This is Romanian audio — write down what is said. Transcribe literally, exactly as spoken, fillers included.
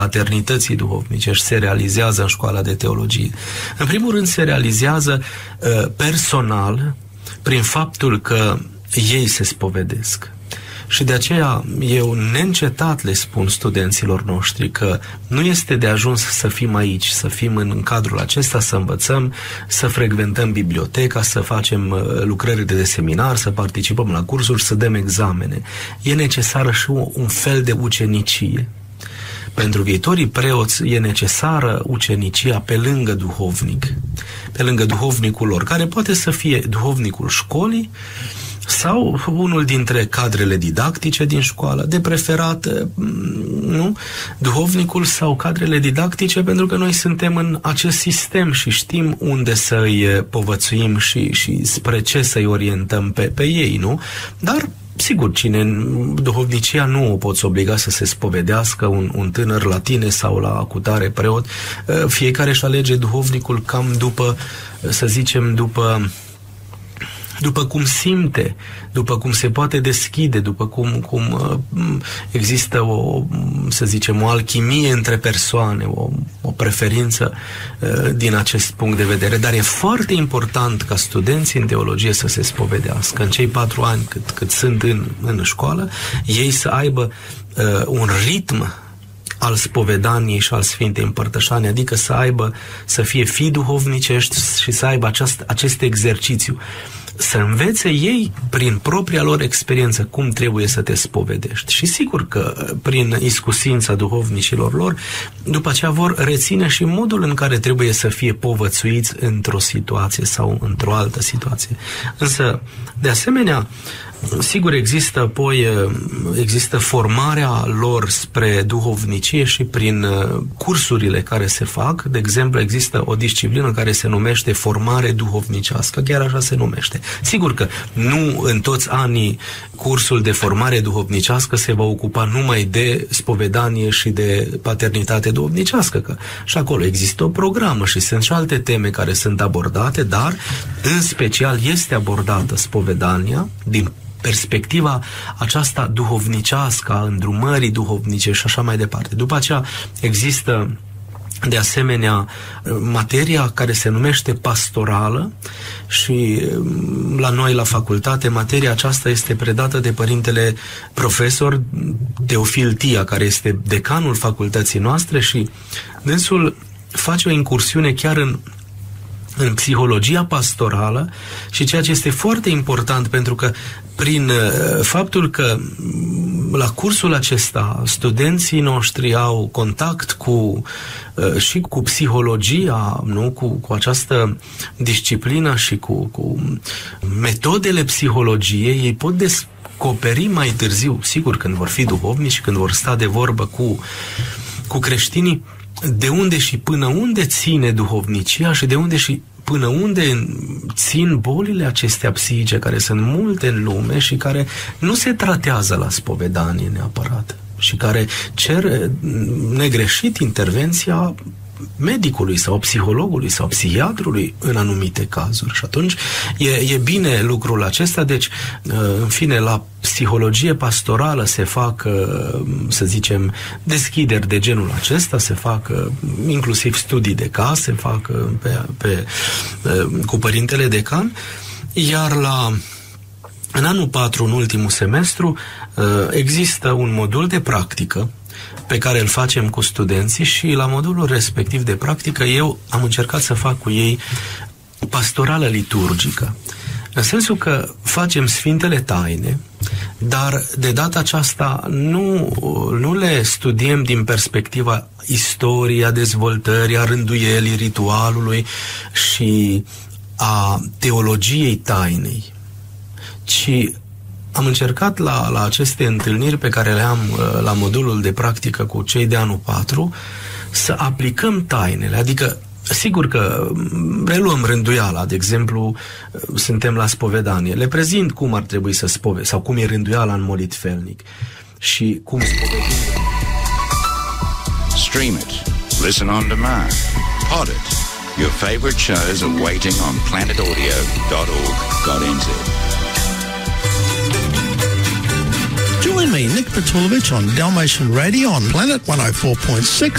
paternității duhovnicești se realizează în școala de teologie. În primul rând se realizează uh, personal prin faptul că ei se spovedesc. Și de aceea eu neîncetat le spun studenților noștri că nu este de ajuns să fim aici, să fim în, în cadrul acesta, să învățăm, să frecventăm biblioteca, să facem uh, lucrări de seminar, să participăm la cursuri, să dăm examene. E necesară și un, un fel de ucenicie. Pentru viitorii preoți e necesară ucenicia pe lângă duhovnic, pe lângă duhovnicul lor, care poate să fie duhovnicul școlii sau unul dintre cadrele didactice din școală, de preferat, nu? Duhovnicul sau cadrele didactice, pentru că noi suntem în acest sistem și știm unde să-i povățuim și, și spre ce să-i orientăm pe, pe ei, nu? Dar sigur, cine în duhovnicia nu o poți obliga să se spovedească un, un tânăr la tine sau la cutare preot. Fiecare își alege duhovnicul cam după, să zicem, după după cum simte, după cum se poate deschide, după cum, cum există o, să zicem, o alchimie între persoane, o, o preferință din acest punct de vedere. Dar e foarte important ca studenții în teologie să se spovedească. În cei patru ani cât, cât sunt în, în școală, ei să aibă uh, un ritm al spovedaniei și al Sfintei Împărtășanii, adică să aibă, să fie fii duhovnicești și să aibă aceast, acest exercițiu. Să învețe ei prin propria lor experiență cum trebuie să te spovedești. Și sigur că prin iscusința duhovnicilor lor, după aceea vor reține și modul în care trebuie să fie povățuiți într-o situație sau într-o altă situație. Însă, de asemenea, sigur există apoi există formarea lor spre duhovnicie și prin cursurile care se fac. De exemplu, există o disciplină care se numește formare duhovnicească, chiar așa se numește. Sigur că nu în toți anii cursul de formare duhovnicească se va ocupa numai de spovedanie și de paternitate duhovnicească, că și acolo există o programă și sunt și alte teme care sunt abordate, dar în special este abordată spovedania din perspectiva aceasta duhovnicească, a îndrumării duhovnice și așa mai departe. După aceea există de asemenea materia care se numește pastorală și la noi la facultate materia aceasta este predată de părintele profesor Teofil Tia, care este decanul facultății noastre și dânsul face o incursiune chiar în în psihologia pastorală și ceea ce este foarte important, pentru că prin uh, faptul că la cursul acesta studenții noștri au contact cu uh, și cu psihologia, nu? Cu, cu această disciplină și cu, cu metodele psihologiei, ei pot descoperi mai târziu, sigur când vor fi duhovnici și când vor sta de vorbă cu, cu creștinii, de unde și până unde ține duhovnicia și de unde și până unde țin bolile acestea psihice, care sunt multe în lume și care nu se tratează la spovedanie neapărat și care cer negreșit intervenția medicului sau psihologului sau psihiatrului în anumite cazuri. Și atunci e, e bine lucrul acesta. Deci, în fine, la psihologie pastorală se fac, să zicem, deschideri de genul acesta, se fac inclusiv studii de caz, se fac pe, pe, cu părintele decan, iar la în anul patru, în ultimul semestru, există un modul de practică pe care îl facem cu studenții și la modulul respectiv de practică eu am încercat să fac cu ei pastorală liturgică. În sensul că facem Sfintele Taine, dar de data aceasta nu, nu le studiem din perspectiva istoriei, a dezvoltării, a rânduielii, ritualului și a teologiei tainei, ci am încercat la, la aceste întâlniri pe care le am la modulul de practică cu cei de anul patru să aplicăm tainele, adică sigur că reluăm rânduiala, de exemplu, suntem la spovedanie, le prezint cum ar trebui să spove, sau cum e rânduiala în molitfelnic și cum spovedim. Stream it, listen on demand, pod it. Your favorite shows are waiting on planet audio dot org dot n z. Join me me, Nick Patulovic, on Dalmatian Radio on Planet one oh four point six.